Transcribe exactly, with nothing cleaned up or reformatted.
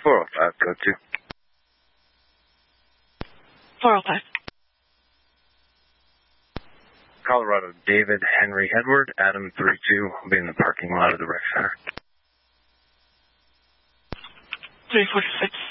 four oh five, go to. four oh five. Colorado David Henry Edward, Adam three two, will be in the parking lot of the rec center. three forty-six.